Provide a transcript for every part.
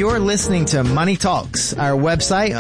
You're listening to Money Talks. Our website,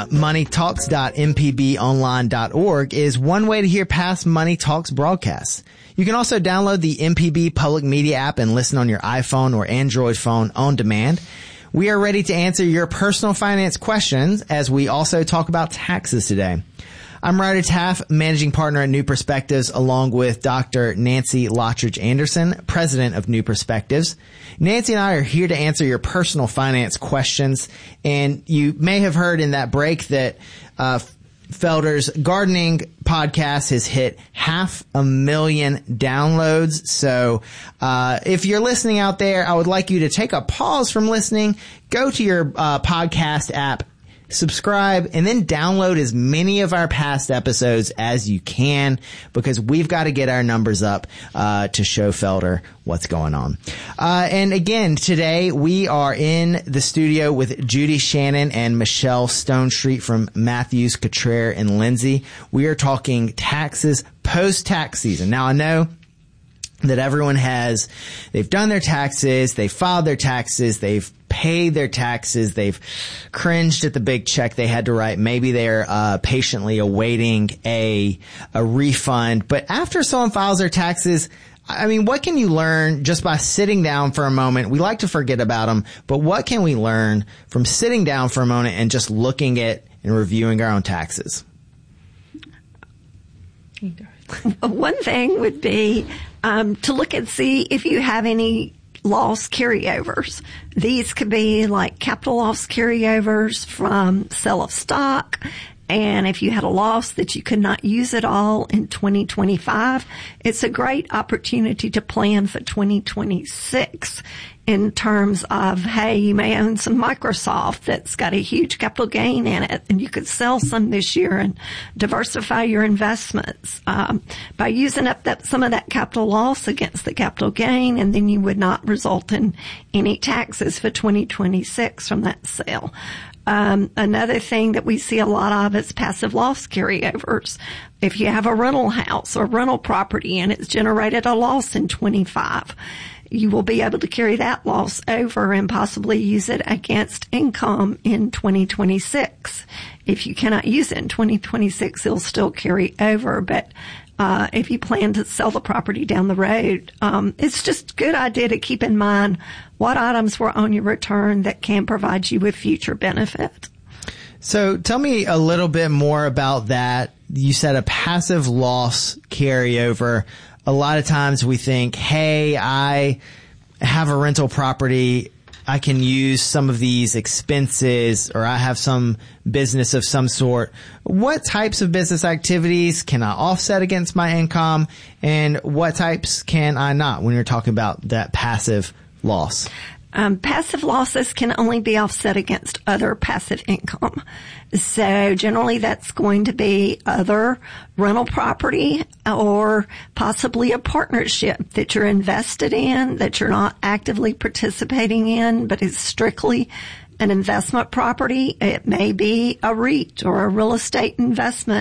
moneytalks.mpbonline.org, is one way to hear past Money Talks broadcasts. You can also download the MPB Public Media app and listen on your iPhone or Android phone on demand. We are ready to answer your personal finance questions as we also talk about taxes today. I'm Ryder Taff, managing partner at New Perspectives, along with Dr. Nancy Lottridge Anderson, president of New Perspectives. Nancy and I are here to answer your personal finance questions. And you may have heard in that break that Felder's gardening podcast has hit 500,000 downloads. So if you're listening out there, I would like you to take a pause from listening, go to your podcast app, subscribe, and then download as many of our past episodes as you can, because we've got to get our numbers up to show Felder what's going on. And again, today we are in the studio with Judy Shannon and Michelle Stonestreet from Matthews, Cottrell, and Lindsay. We are talking taxes post-tax season. Now, I know that everyone they've done their taxes, they've filed their taxes, they've paid their taxes, they've cringed at the big check they had to write. Maybe they're patiently awaiting a refund. But after someone files their taxes, I mean, what can you learn just by sitting down for a moment? We like to forget about them, but what can we learn from sitting down for a moment and just looking at and reviewing our own taxes? One thing would be to look and see if you have any loss carryovers. These could be like capital loss carryovers from sale of stock. And if you had a loss that you could not use at all in 2025, it's a great opportunity to plan for 2026 in terms of, hey, you may own some Microsoft that's got a huge capital gain in it, and you could sell some this year and diversify your investments by using up some of that capital loss against the capital gain, and then you would not result in any taxes for 2026 from that sale. Another thing that we see a lot of is passive loss carryovers. If you have a rental house or rental property and it's generated a loss in 25, you will be able to carry that loss over and possibly use it against income in 2026. If you cannot use it in 2026, it'll still carry over, but if you plan to sell the property down the road, it's just a good idea to keep in mind what items were on your return that can provide you with future benefit. So tell me a little bit more about that. You said a passive loss carryover. A lot of times we think, hey, I have a rental property, I can use some of these expenses, or I have some business of some sort. What types of business activities can I offset against my income, and what types can I not when you're talking about that passive loss? Passive losses can only be offset against other passive income. So generally that's going to be other rental property or possibly a partnership that you're invested in, that you're not actively participating in, but is strictly an investment property. It may be a REIT or a real estate investment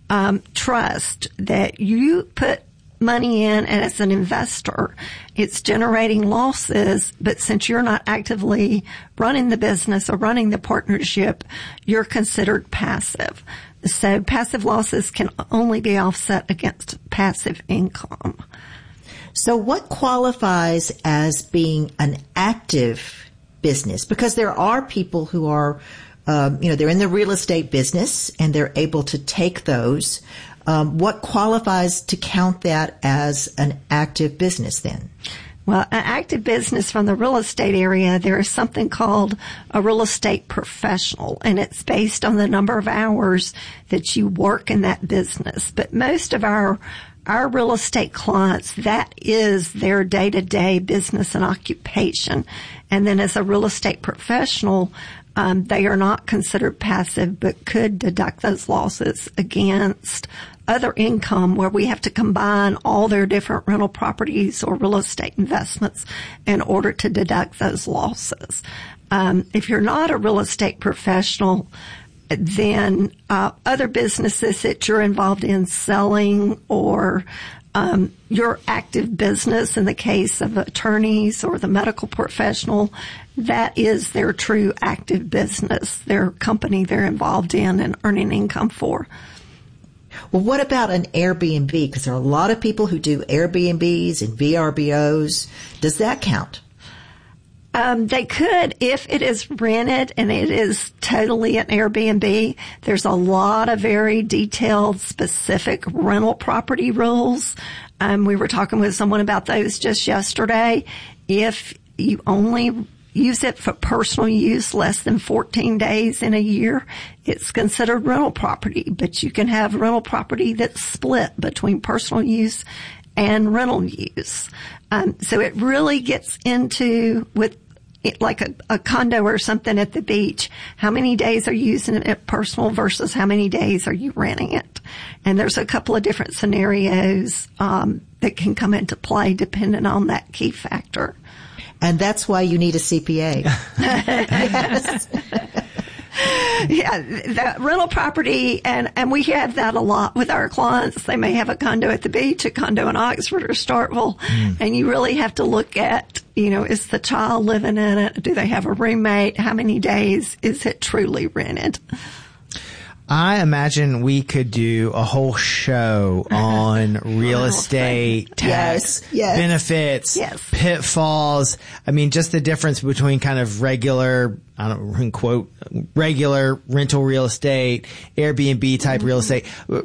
trust that you put money in, and as an investor, it's generating losses, but since you're not actively running the business or running the partnership, you're considered passive. So passive losses can only be offset against passive income. So what qualifies as being an active business? Because there are people who are, they're in the real estate business and they're able to take those. What qualifies to count that as an active business then? Well, an active business from the real estate area, there is something called a real estate professional, and it's based on the number of hours that you work in that business. But most of our real estate clients, that is their day-to-day business and occupation. And then as a real estate professional, they are not considered passive, but could deduct those losses against other income where we have to combine all their different rental properties or real estate investments in order to deduct those losses. If you're not a real estate professional, then other businesses that you're involved in selling or your active business in the case of attorneys or the medical professional, that is their true active business, their company they're involved in and earning income for. Well, what about an Airbnb? Because there are a lot of people who do Airbnbs and VRBOs. Does that count? They could if it is rented and it is totally an Airbnb. There's a lot of very detailed, specific rental property rules. We were talking with someone about those just yesterday. If you only use it for personal use less than 14 days in a year, it's considered rental property. But you can have rental property that's split between personal use and rental use. So it really gets into with like a condo or something at the beach. How many days are you using it personal versus how many days are you renting it? And there's a couple of different scenarios that can come into play depending on that key factor. And that's why you need a CPA. Yes. Yeah, the rental property, and we have that a lot with our clients. They may have a condo at the beach, a condo in Oxford or Starkville, and you really have to look at, is the child living in it? Do they have a roommate? How many days is it truly rented? I imagine we could do a whole show on real estate, tax, benefits, pitfalls. I mean, just the difference between kind of regular, regular rental real estate, Airbnb type real estate,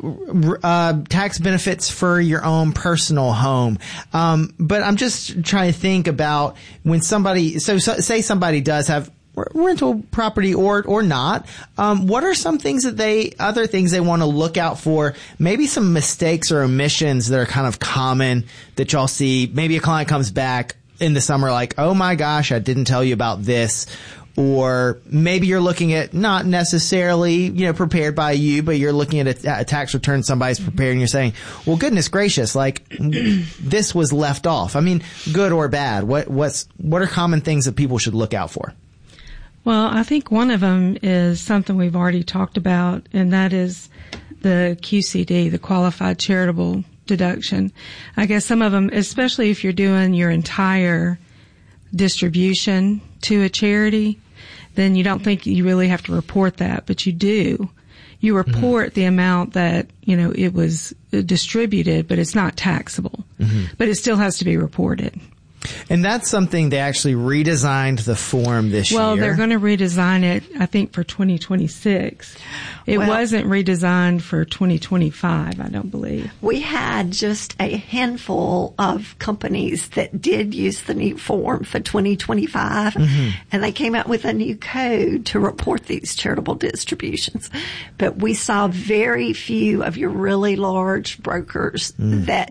tax benefits for your own personal home. But I'm just trying to think about when somebody, say somebody does have rental property or not, what are some things other things they want to look out for? Maybe some mistakes or omissions that are kind of common that y'all see. Maybe a client comes back in the summer like, oh my gosh, I didn't tell you about this. Or maybe you're looking at not necessarily, prepared by you, but you're looking at a tax return somebody's prepared and you're saying, well, goodness gracious, like this was left off. I mean, good or bad. What are common things that people should look out for? Well, I think one of them is something we've already talked about, and that is the QCD, the Qualified Charitable Deduction. I guess some of them, especially if you're doing your entire distribution to a charity, then you don't think you really have to report that, but you do. You report the amount that, it was distributed, but it's not taxable. But it still has to be reported. And that's something they actually redesigned the form this year. Well, they're going to redesign it, I think, for 2026. It wasn't redesigned for 2025, I don't believe. We had just a handful of companies that did use the new form for 2025, and they came out with a new code to report these charitable distributions. But we saw very few of your really large brokers that